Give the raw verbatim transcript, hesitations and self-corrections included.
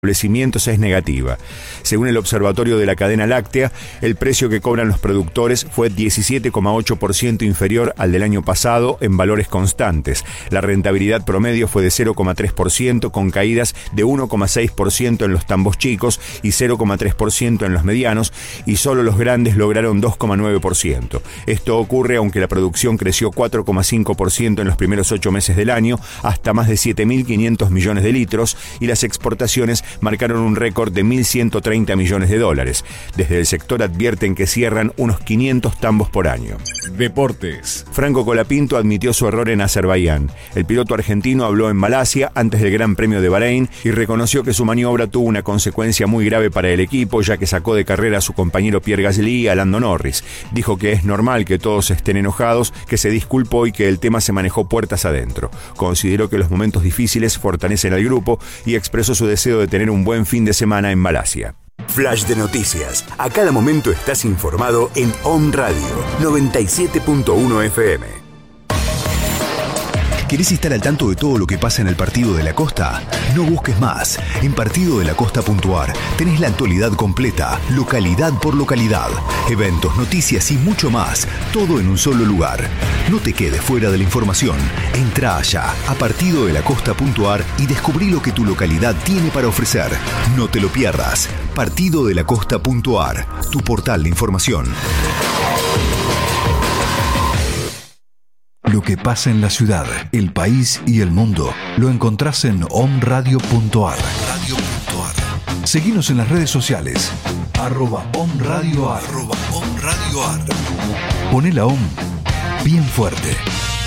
establecimientos es negativa. Según el Observatorio de la Cadena Láctea, el precio que cobran los productores fue diecisiete coma ocho por ciento inferior al del año pasado en valores constantes. La rentabilidad promedio fue de cero coma tres por ciento, con caídas de uno coma seis por ciento en los tambos chicos y cero coma tres por ciento en los medianos, y solo los grandes lograron dos coma nueve por ciento. Esto ocurre aunque la producción creció cuatro coma cinco por ciento en los primeros ocho meses del año, hasta más de siete mil quinientos millones de litros, y las exportaciones marcaron un récord de mil ciento treinta millones de dólares. Desde el sector advierten que cierran unos quinientos tambos por año. Deportes. Franco Colapinto admitió su error en Azerbaiyán. El piloto argentino habló en Malasia antes del Gran Premio de Bahrein y reconoció que su maniobra tuvo una consecuencia muy grave para el equipo, ya que sacó de carrera a su compañero Pierre Gasly y a Lando Norris. Dijo que es normal que todos estén enojados, que se disculpó y que el tema se manejó puertas adentro. Consideró que los momentos difíciles fortalecen al grupo y expresó su deseo de tener un buen fin de semana en Malasia. Flash de noticias. A cada momento estás informado en On Radio noventa y siete punto uno F M. ¿Querés estar al tanto de todo lo que pasa en el Partido de la Costa? No busques más. En partido de la costa punto a r tenés la actualidad completa, localidad por localidad, eventos, noticias y mucho más, todo en un solo lugar. No te quedes fuera de la información. Entra allá a partido de la costa punto a r y descubrí lo que tu localidad tiene para ofrecer. No te lo pierdas. partido de la costa punto a r, tu portal de información. Lo que pasa en la ciudad, el país y el mundo lo encontrás en on radio punto a r. Seguinos en las redes sociales. Arroba onradioar. Arroba onradioar. Poné la on bien fuerte.